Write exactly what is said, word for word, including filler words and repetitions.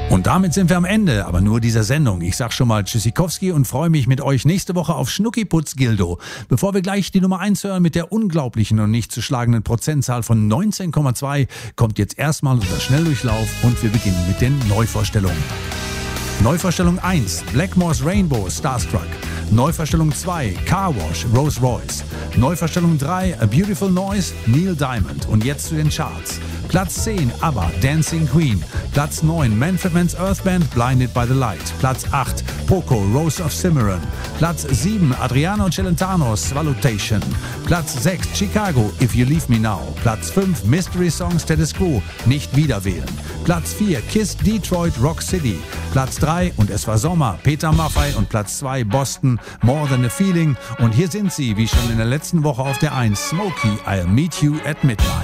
Und damit sind wir am Ende, aber nur dieser Sendung. Ich sag schon mal Tschüssikowski und freue mich mit euch nächste Woche auf Schnuckiputz Gildo. Bevor wir gleich die Nummer eins hören mit der unglaublichen und nicht zu schlagenden Prozentzahl von neunzehn Komma zwei, kommt jetzt erstmal unser Schnelldurchlauf und wir beginnen mit den Neuvorstellungen. Neuvorstellung eins, Blackmore's Rainbow, Starstruck. Neuvorstellung zwei, Car Wash, Rolls Royce. Neuvorstellung drei, A Beautiful Noise, Neil Diamond. Und jetzt zu den Charts. Platz zehn, ABBA, Dancing Queen. Platz neun, Manfred Mann's Earth Band, Blinded by the Light. Platz acht, Poco, Rose of Cimarron. Platz sieben, Adriano Celentano, Swallowtation. Platz sechs, Chicago, If You Leave Me Now. Platz fünf, Mystery Song, Status Quo, Nicht wieder wählen. Platz vier, Kiss, Detroit, Rock City. Platz drei, und es war Sommer, Peter Maffay. Und Platz zwei, Boston, More Than a Feeling. Und hier sind sie, wie schon in der letzten Woche auf der eins, Smokey, I'll Meet You at Midnight.